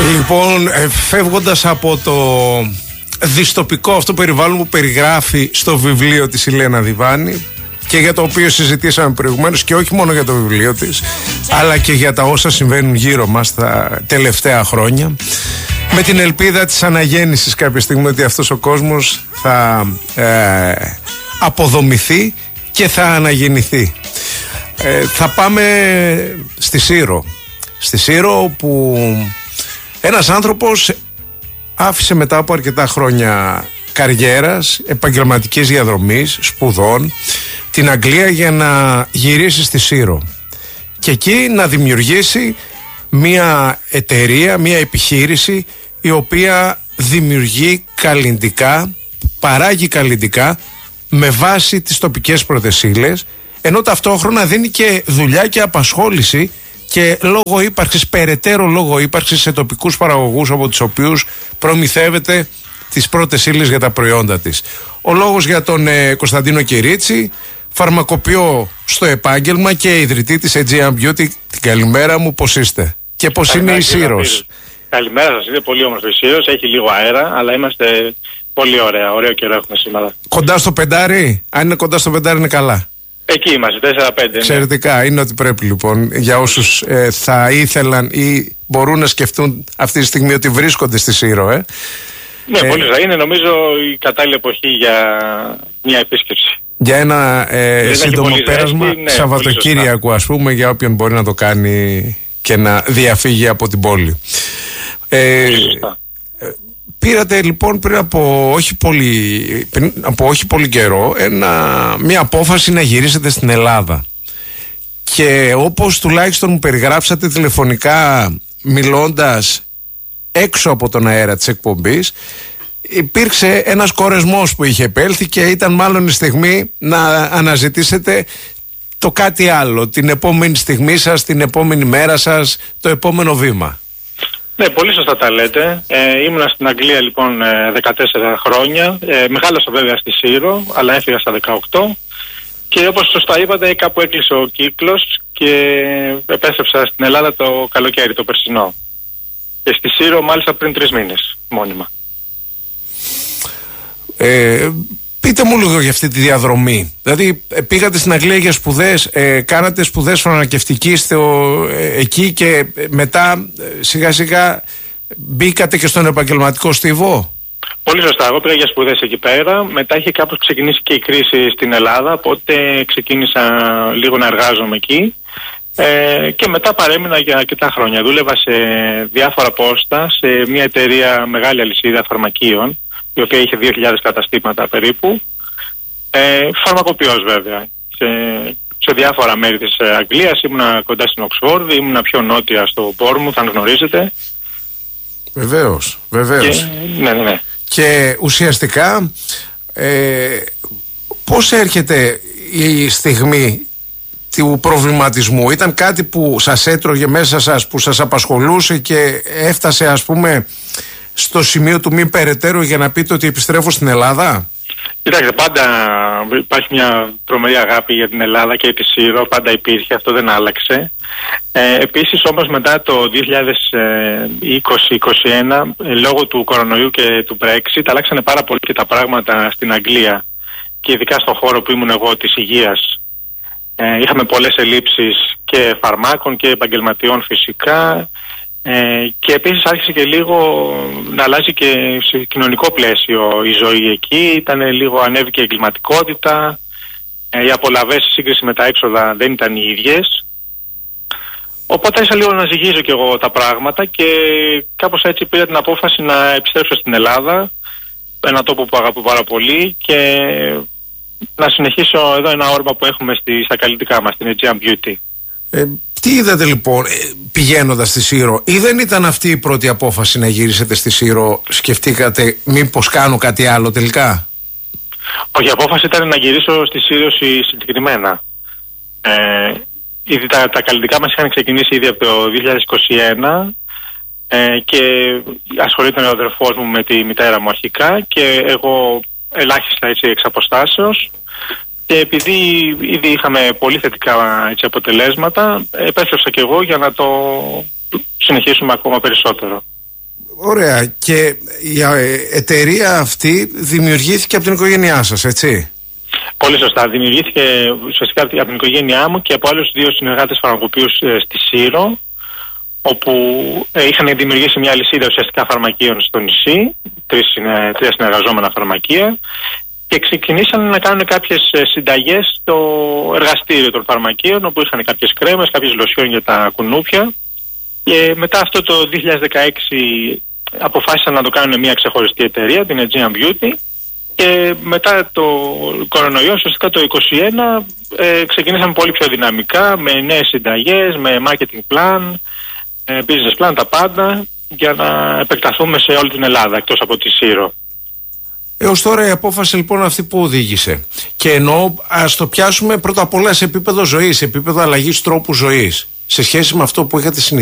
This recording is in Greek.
Λοιπόν, φεύγοντας από το δυστοπικό αυτό περιβάλλον που περιγράφει στο βιβλίο της η Λένα Διβάνη και για το οποίο συζητήσαμε προηγουμένως, και όχι μόνο για το βιβλίο της, αλλά και για τα όσα συμβαίνουν γύρω μας τα τελευταία χρόνια, με την ελπίδα της αναγέννησης κάποια στιγμή ότι αυτός ο κόσμος θα αποδομηθεί και θα αναγεννηθεί. Θα πάμε στη Σύρο. Στη Σύρο, όπου ένας άνθρωπος άφησε μετά από αρκετά χρόνια καριέρας, επαγγελματικής διαδρομής, σπουδών, την Αγγλία για να γυρίσει στη Σύρο και εκεί να δημιουργήσει μια εταιρεία, μια επιχείρηση η οποία δημιουργεί καλλυντικά, παράγει καλλυντικά με βάση τις τοπικές πρωτεσίλες, ενώ ταυτόχρονα δίνει και δουλειά και απασχόληση και λόγω ύπαρξης, περαιτέρω λόγω ύπαρξης, σε τοπικούς παραγωγούς από τους οποίους προμηθεύεται τις πρώτες ύλες για τα προϊόντα της. Ο λόγος για τον Κωνσταντίνο Κυρίτσι, φαρμακοποιό στο επάγγελμα και ιδρυτή της Aegean Beauty. Την καλημέρα μου, πώς είστε και πώς είναι η Σύρος? Καλημέρα σας, είναι πολύ όμορφη η Σύρος, έχει λίγο αέρα, αλλά είμαστε πολύ ωραία, ωραίο καιρό έχουμε σήμερα. Κοντά στο πεντάρι, αν είναι κοντά στο πεντάρι είναι καλά. Εκεί είμαστε, 4-5. Εξαιρετικά, ναι. Είναι ότι πρέπει λοιπόν για όσους θα ήθελαν ή μπορούν να σκεφτούν αυτή τη στιγμή ότι βρίσκονται στη Σύρο. Ναι, πολύ θα είναι νομίζω η κατάλληλη εποχή για μια επίσκεψη. Για ένα σύντομο πέρασμα, ναι, Σαββατοκύριακο ας πούμε, για όποιον μπορεί να το κάνει και να διαφύγει από την πόλη. Πήρατε λοιπόν πριν από όχι πολύ καιρό μια απόφαση να γυρίσετε στην Ελλάδα, και όπως τουλάχιστον μου περιγράψατε τηλεφωνικά μιλώντας έξω από τον αέρα της εκπομπής, υπήρξε ένας κορεσμός που είχε επέλθει και ήταν μάλλον η στιγμή να αναζητήσετε το κάτι άλλο, την επόμενη στιγμή σας, την επόμενη μέρα σας, το επόμενο βήμα. Ναι, πολύ σωστά τα λέτε. Ήμουνα στην Αγγλία λοιπόν 14 χρόνια. Μεγάλωσα βέβαια στη Σύρο, αλλά έφυγα στα 18. Και όπως σωστά είπατε, κάπου έκλεισε ο κύκλος και επέστρεψα στην Ελλάδα το καλοκαίρι, το περσινό. Και στη Σύρο μάλιστα πριν 3 μήνες, μόνιμα. Πείτε μου λίγο για αυτή τη διαδρομή. Δηλαδή πήγατε στην Αγγλία για σπουδές, κάνατε σπουδές φαρμακευτικής εκεί και μετά σιγά σιγά μπήκατε και στον επαγγελματικό στίβο. Πολύ σωστά. Εγώ πήγα για σπουδές εκεί πέρα. Μετά είχε κάπως ξεκινήσει και η κρίση στην Ελλάδα, οπότε ξεκίνησα λίγο να εργάζομαι εκεί. Και μετά παρέμεινα για αρκετά χρόνια. Δούλευα σε διάφορα πόστα σε μια εταιρεία, μεγάλη αλυσίδα φαρμακείων, η οποία είχε 2.000 καταστήματα περίπου. Φαρμακοποιός βέβαια. Σε διάφορα μέρη της Αγγλίας. Ήμουνα κοντά στην Οξφόρδη, ήμουνα πιο νότια στο Πόρμουθ, αν γνωρίζετε. Βεβαίως. Ναι. Και ουσιαστικά πώς έρχεται η στιγμή του προβληματισμού? Ήταν κάτι που σας έτρωγε μέσα σας, που σας απασχολούσε και έφτασε ας πούμε στο σημείο του μη περαιτέρω για να πείτε ότι επιστρέφω στην Ελλάδα? Κοιτάξτε, πάντα υπάρχει μια τρομερή αγάπη για την Ελλάδα και τη Σύρο, πάντα υπήρχε, αυτό δεν άλλαξε. Επίσης όμως μετά το 2020-2021, λόγω του κορονοϊού και του Brexit, αλλάξανε πάρα πολύ και τα πράγματα στην Αγγλία και ειδικά στον χώρο που ήμουν εγώ της υγείας. Είχαμε πολλές ελλείψεις και φαρμάκων και επαγγελματιών φυσικά. Και επίσης άρχισε και λίγο να αλλάζει και σε κοινωνικό πλαίσιο η ζωή εκεί. Ήταν λίγο, ανέβηκε η εγκληματικότητα, οι απολαβές σε σύγκριση με τα έξοδα δεν ήταν οι ίδιες. Οπότε άρχισα λίγο να ζυγίζω κι εγώ τα πράγματα και κάπως έτσι πήρα την απόφαση να επιστρέψω στην Ελλάδα, ένα τόπο που αγαπώ πάρα πολύ, και να συνεχίσω εδώ ένα όρμα που έχουμε στα καλλιτικά μας, την Aegean Beauty. Τι είδατε λοιπόν πηγαίνοντας στη Σύρο, ή δεν ήταν αυτή η πρώτη απόφαση να γυρίσετε στη Σύρο? Σκεφτήκατε μήπως κάνω κάτι άλλο τελικά? Όχι, η απόφαση ήταν να γυρίσω στη Σύρο συγκεκριμένα. Ήδη τα καλλιτικά μας είχαν ξεκινήσει ήδη από το 2021 και ασχολείται ο αδερφός μου με τη μητέρα μου αρχικά και εγώ ελάχιστα έτσι εξ αποστάσεως. Και επειδή ήδη είχαμε πολύ θετικά αποτελέσματα, επέστρεψα και εγώ για να το συνεχίσουμε ακόμα περισσότερο. Ωραία. Και η εταιρεία αυτή δημιουργήθηκε από την οικογένειά σας, έτσι? Πολύ σωστά. Δημιουργήθηκε ουσιαστικά από την οικογένειά μου και από άλλους 2 συνεργάτες φαρμακοποιούς στη Σύρο, όπου είχαν δημιουργήσει μια λυσίδα ουσιαστικά φαρμακείων στο νησί, 3 συνεργαζόμενα φαρμακεία, και ξεκινήσαν να κάνουν κάποιες συνταγές στο εργαστήριο των φαρμακείων, όπου είχαν κάποιες κρέμες, κάποιες λοσιόν για τα κουνούπια. Και μετά αυτό το 2016 αποφάσισαν να το κάνουν μια ξεχωριστή εταιρεία, την Aegean Beauty, και μετά το κορονοϊό, ουσιαστικά το 2021, ξεκινήσαμε πολύ πιο δυναμικά, με νέες συνταγές, με marketing plan, business plan, τα πάντα, για να επεκταθούμε σε όλη την Ελλάδα, εκτός από τη Σύρο. Έως τώρα η απόφαση λοιπόν αυτή που οδήγησε, και εννοώ, ας το πιάσουμε πρώτα απ' όλα σε επίπεδο ζωής, σε επίπεδο αλλαγής τρόπου ζωής, σε σχέση με αυτό που είχατε συνηθίσει